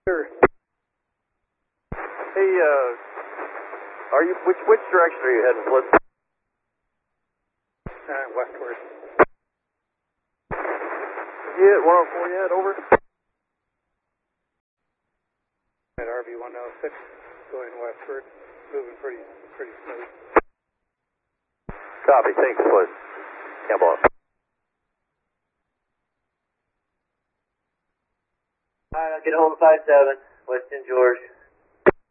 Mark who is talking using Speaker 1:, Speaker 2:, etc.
Speaker 1: Sure.
Speaker 2: Hey, are you which direction are you heading, Flip?
Speaker 1: Westward.
Speaker 2: You hit 104 yet? Over.
Speaker 1: At RV 106, going westward, moving pretty smooth.
Speaker 2: Copy. Thanks, Flip. Campbell off.
Speaker 3: Alright, I'll get a hold of 57, Weston George.